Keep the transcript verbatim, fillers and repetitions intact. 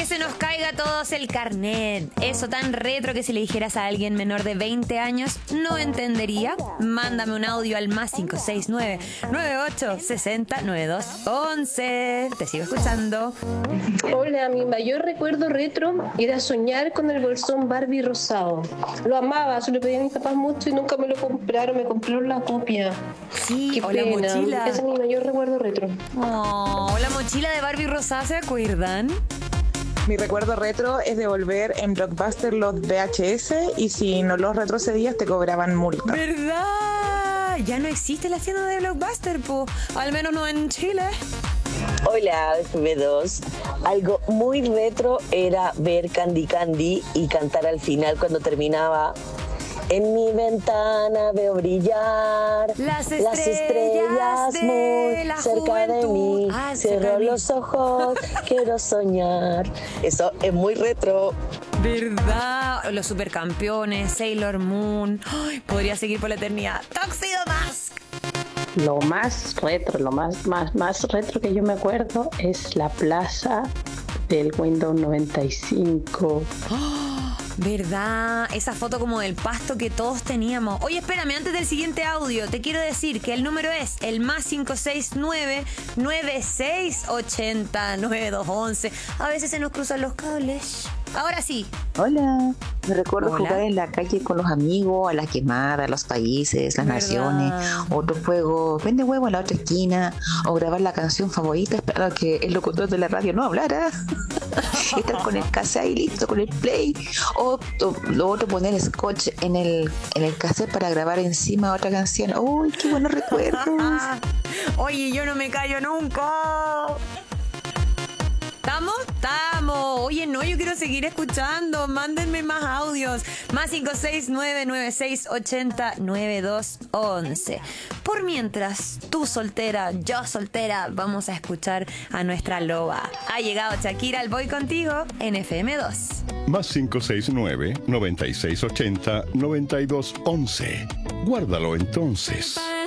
se nos caiga a todos el carnet. Eso tan retro que si le dijeras a alguien menor de veinte años no entendería. Mándame un audio al más cinco seis nueve, nueve ocho seis cero, nueve dos once. Te sigo escuchando. Hola, mi mayor recuerdo retro era soñar con el bolsón Barbie rosado. Lo amaba, se lo pedí a mis papás mucho y nunca me lo compraron, me compraron la copia. Sí, Qué o la pena. mochila. Ese es mi mayor recuerdo retro. Oh, la mochila de Barbie rosada, ¿se acuerdan? Mi recuerdo retro es devolver en Blockbuster los V H S y si no los retrocedías te cobraban multa. ¿Verdad? Ya no existe la tienda de Blockbuster, po. Al menos no en Chile. Hola, F B dos. Algo muy retro era ver Candy Candy y cantar al final cuando terminaba. En mi ventana veo brillar Las estrellas, las estrellas de muy la cerca de juventud. mí. Ah, cerca de Cierro mí. los ojos, quiero soñar. Eso es muy retro. ¿Verdad? Los supercampeones, Sailor Moon. Ay, podría seguir por la eternidad. Tuxedo Mask. Lo más retro, lo más, más, más retro que yo me acuerdo es la plaza del Windows noventa y cinco. ¿Verdad? Esa foto como del pasto que todos teníamos. Oye, espérame, antes del siguiente audio, te quiero decir que el número es el más cinco seis nueve, nueve seis ocho cero, nueve dos once. A veces se nos cruzan los cables. Ahora sí. Hola, me recuerdo Hola. jugar en la calle con los amigos, a la quemada, los países, las ¿Verdad? naciones, otro juego, vende huevo en la otra esquina, o grabar la canción favorita esperando a que el locutor de la radio no hablara. Estar con el cassette ahí listo, con el play, o, o lo otro poner scotch en el, en el cassette para grabar encima otra canción. ¡Uy, qué buenos recuerdos! Oye, yo no me callo nunca. ¿Estamos? Estamos. Oye, no, yo quiero seguir escuchando. Mándenme más audios. Más cinco seis nueve, nueve seis ocho cero, nueve dos once. Por mientras, tú soltera, yo soltera, vamos a escuchar a nuestra loba. Ha llegado Shakira, al Voy Contigo en F M dos. Más cinco seis nueve, nueve seis ocho cero, nueve dos once. Guárdalo entonces.